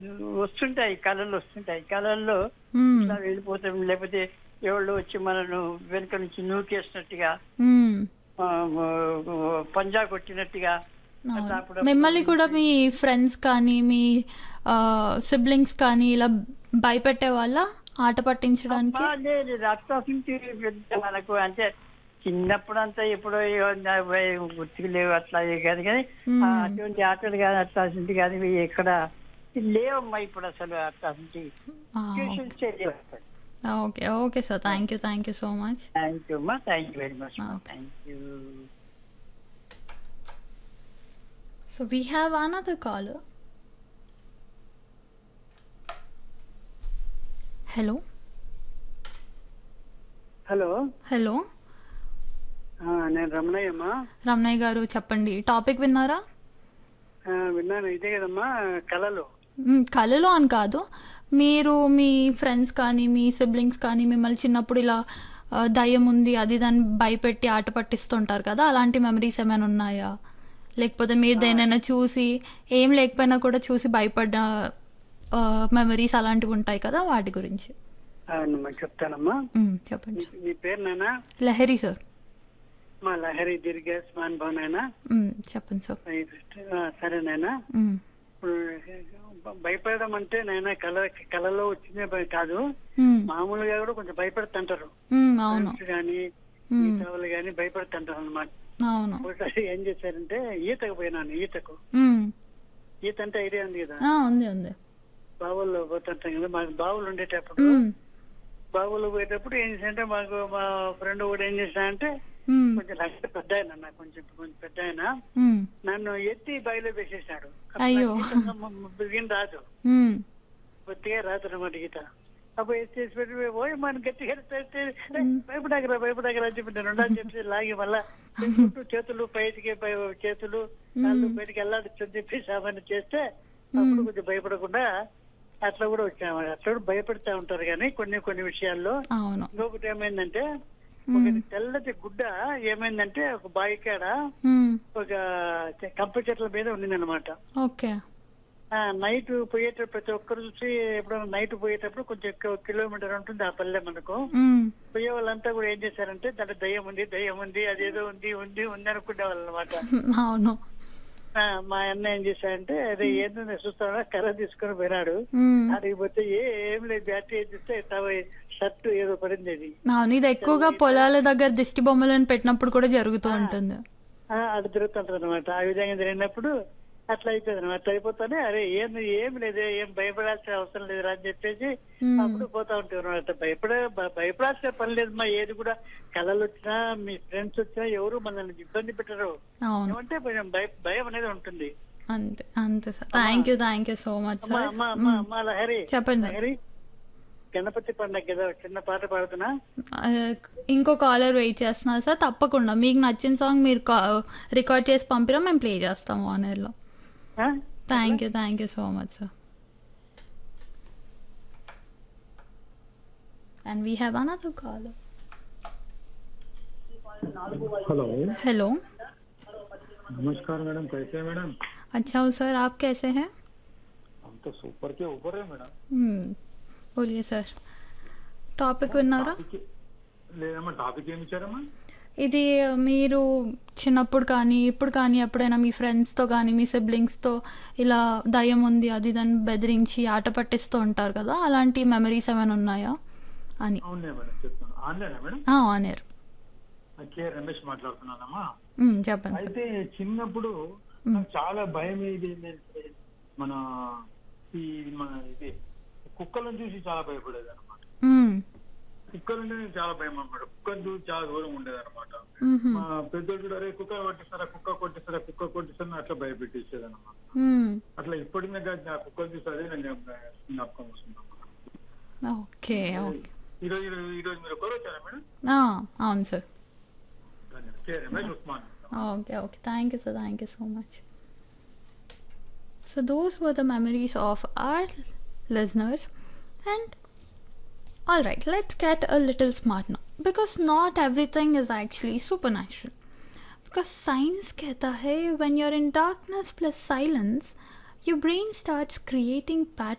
వస్తుంటాయి, కళలు వస్తుంటాయి. కళల్లో హ్మ్. ఇట్లా వెళ్ళిపోతాం, లేకపోతే ఎవళ్ళు వచ్చి మనను వెనుక నుంచి నూకేసినట్టుగా, హ్మ్. ఆ, పంజా కొట్టినట్టుగా అట్లా అవును. అప్పుడప్పుడు మిమ్మల్ని కూడా ఉంటాయి. మీ ఫ్రెండ్స్ కానీ, మీ సిబ్లింగ్స్ కానీ ఇలా భయపెట్టేవాళ్ళా ఆట అబ్బా పట్టించడానికి? లేదు, అట్టాసింటి పెద్ద మనకు అంటే చిన్నప్పుడు అంతా ఎప్పుడో గుర్తుకు లేవు అట్లా కాదు కానీ హ్మ్. అటువంటి ఆటలు కానీ అట్టాసింటి కానీ ఇవి ఎక్కడ లేవమ్మా ఇప్పుడు అసలు అట్టాసింటి ఆ! ఓకే. ట్యూషన్స్ లేవు అసలు. Okay. Okay sir. Thank you. Thank you so much. Thank you అమ్మా, థ్యాంక్ యూ వెరీ మచ్ అమ్మా, okay. Thank you. So we have another caller. Hello. Hello, hello. నేను రమణయ్యమ్మా. రమణయ్య గారు చెప్పండి. టాపిక్ విన్నారా? విన్నాను. ఇదే కదమ్మా కళలు. కళలో అని కాదు. మీరు మీ ఫ్రెండ్స్ కానీ, మీ సిబ్లింగ్స్ కానీ మిమ్మల్ని చిన్నప్పుడు ఇలా దయ్యం ఉంది అది దాన్ని భయపెట్టి ఆట పట్టిస్తుంటారు కదా, అలాంటి మెమరీస్ ఏమైనా ఉన్నాయా? లేకపోతే మీరు దేనైనా చూసి ఏం లేకపోయినా కూడా చూసి భయపడ్డ మెమరీస్ అలాంటివి ఉంటాయి కదా, వాటి గురించి. అవునమ్మా, చెప్తానమ్మా. చెప్పండి. నీ పేరు నాయనా? లహరి సార్. మా లహరి దీర్ఘ స్మాన్ భవనైనా. చెప్పండి సార్. సరే నాయనా. ఇప్పుడు భయపడడం అంటే నాయన కళలో వచ్చిందే కాదు, మామూలుగా కూడా కొంచెం భయపడుతుంటారు. అవును. ఫ్రెండ్స్ కానీ మిగతా వాళ్ళు కానీ భయపడుతుంటారు అనమాట. అవును. ఒకసారి ఏం చేశారంటే ఈతకు పోయినాను. ఈత అంటే ఐడియా ఉంది కదా, ఉంది ఉంది. బావుల్లో పోతుంటాం కదా. మాకు బావులు ఉండేటప్పుడు బావులు పోయేటప్పుడు ఏం చేశారంటే మాకు మా ఫ్రెండ్ కూడా ఏం చేశానంటే కొంచెం లక్ష పెద్ద ఆయన, నాకు కొంచెం పెద్ద ఆయన నన్ను ఎత్తి బావిలో వేసేసాడు. అయ్యో. ఈత రాదు, కొద్దిగా రాదు అన్నమాట ఈత. అప్పుడు ఎత్తేసి పెట్టి పోయి మన గట్టిగా భయపడాకరా అని చెప్పి నేను ఉండాలని చెప్పి లాగి మళ్ళా చేతులు బయటికి చేతులు కాళ్ళు బయటికి వెళ్ళాడని చెప్పి సామాన్య చేస్తే అప్పుడు కొంచెం భయపడకుండా అట్లా కూడా వచ్చాము. అట్లా కూడా భయపడతా ఉంటారు కానీ కొన్ని విషయాల్లో. ఇంకొకటి ఏమైందంటే ఒక తెల్లటి గుడ్డ ఏమైందంటే ఒక బావి కాడ ఒక కంప చెట్ల మీద ఉండిందనమాట. నైట్ పోయేటప్పుడు ప్రతి ఒక్కరు చూసి ఎప్పుడైనా నైట్ పోయేటప్పుడు కొంచెం ఎక్కువ కిలోమీటర్ ఉంటుంది ఆ పల్లె మనకు. పోయే వాళ్ళంతా కూడా ఏం చేశారంటే దాంట్లో దయ్యం ఉంది అదేదో ఉంది అనుకునే వాళ్ళు అనమాట. అవును. మా అన్న ఏం చేశాడంటే అదే ఏందో చూస్తాడా కర్ర తీసుకొని పోయినాడు. అడిగిపోతే ఏం లేదు, బ్యాటరీ ఏం చూస్తే షర్ట్ ఏదో పడింది. అది అవును, ఇది ఎక్కువగా పొలాల దగ్గర దిష్టి బొమ్మలను పెట్టినప్పుడు కూడా జరుగుతూ ఉంటుంది. అది తిరుగుతుంటది అనమాట. ఆ విధంగా జరిగినప్పుడు అట్లా అయిపోయింది అనమాట. అట్లా అయిపోతానే అరే ఏం లేదు, ఏం భయపడాల్సిన అవసరం లేదు అని చెప్పేసి అప్పుడు పోతా ఉంటాం అనమాట. భయపడాల్సిన పని లేదు మా. ఏది కూడా కళలు వచ్చినా మీ ఫ్రెండ్స్ వచ్చినా ఎవరు మనల్ని ఇబ్బంది పెట్టరు. ఏమంటే భయం అనేది ఉంటుంది. అంతే అంతే sir. Thank you so much sir. అమ్మా లహరి, చెప్పండి. లహరి, గణపతి పండుగ కదా చిన్న పాట పాడుతున్నా. ఇంకో కాలర్ వెయిట్ చేస్తున్నారు సార్. తప్పకుండా మీకు నచ్చిన సాంగ్ మీరు రికార్డ్ చేసి పంపినా మేము ప్లే చేస్తాము ఆనర్ లో. Thank you so much sir. And we have another caller. Hello. नमस्कार मैडम, कैसे हैं मैडम? अच्छा हूँ सर, आप कैसे हैं? हम तो सुपर के ऊपर है मैडम. बोलिए सर. టాపిక్ విన్నారా? లేదమ్మా, టాపిక్ ఏమి ఇచ్చారమ్మా? ఇది మీరు చిన్నప్పుడు కానీ ఇప్పుడు కానీ ఎప్పుడైనా మీ ఫ్రెండ్స్తో కానీ మీ సిబ్లింగ్స్తో ఇలా దయ్యం ఉంది అది దాన్ని బెదిరించి ఆట పట్టిస్తూ ఉంటారు కదా, అలాంటి మెమరీస్ ఏమైనా ఉన్నాయా అని. అవునే మేడం, చెప్తాను. ఆన్లైనా మేడం? ఆనేరు. కే రమేష్ మాట్లాడుతున్నానమ్మా. చెప్పండి. అయితే చిన్నప్పుడు నాకు చాలా భయం. ఇది ఏంటంటే మన ఇది కుక్కలను చూసి చాలా భయపడేది అనమాట. కుక్కలంటే నేను చాలా భయం అనమాట. కుక్కను చూసి చాలా దూరం ఉండేది అనమాట. మా పెద్దోళ్ళు కూడా అరే కుక్క కొట్టిస్తారా అట్లా భయపెట్టేసేది అనమాట. అట్లా ఇప్పటికీ నా కుక్కలు చూసి అదే నేను జ్ఞాపకం వస్తున్నాను. ఓకే. ఈరోజు మీరు ఒకరు వచ్చారా మేడం? అవును sir. Okay. Thank you sir. Thank you so much. So those were the memories of our listeners. And all right, let's get a little smart now, because not everything is actually supernatural. Because science कहता है when you're in darkness plus silence, your brain starts creating patterns